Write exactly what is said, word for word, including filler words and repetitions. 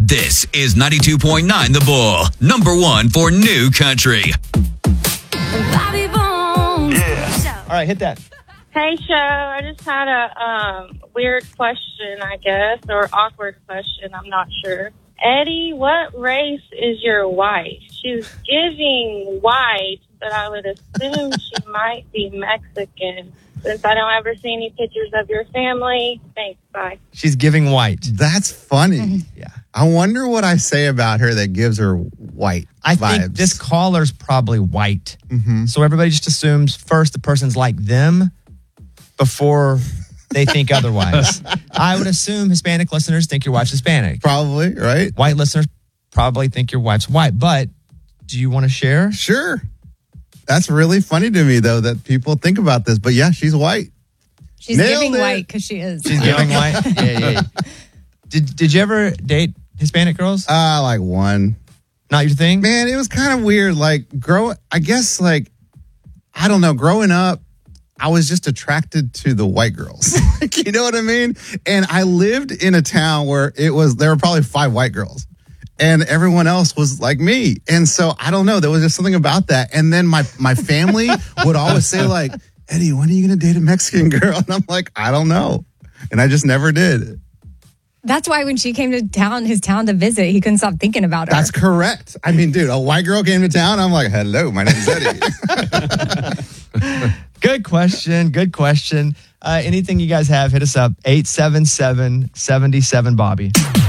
This is ninety-two point nine The Bull, number one for new country. Bobby Bones. Yeah. All right, hit that. Hey, Show. I just had a um, weird question, I guess, or awkward question. I'm not sure. Eddie, what race is your wife? She's giving white, but I would assume she might be Mexican. Since I don't ever see any pictures of your family. Thanks, bye. She's giving white. That's funny. Yeah. I wonder what I say about her that gives her white I vibes. think this caller's probably white. Mm-hmm. So everybody just assumes first the person's like them before they think otherwise. I would assume Hispanic listeners think your wife's Hispanic. Probably, right? White listeners probably think your wife's white. But do you want to share? Sure. That's really funny to me, though, that people think about this. But yeah, she's white. She's Nailed giving it. white because she is. She's giving white? Yeah, yeah, yeah. Did, did you ever date Hispanic girls? Uh, like one. Not your thing? Man, it was kind of weird. Like, grow, I guess, like, I don't know, growing up, I was just attracted to the white girls. Like, you know what I mean? And I lived in a town where it was, there were probably five white girls. And everyone else was like me. And so, I don't know. There was just something about that. And then my, my family would always say, like, Eddie, when are you going to date a Mexican girl? And I'm like, I don't know. And I just never did. That's why when she came to town, his town to visit, he couldn't stop thinking about her. That's correct. I mean, dude, a white girl came to town. I'm like, hello, my name's Eddie. Good question. Good question. Uh, anything you guys have, hit us up. eight seven seven, seven seven, Bobby.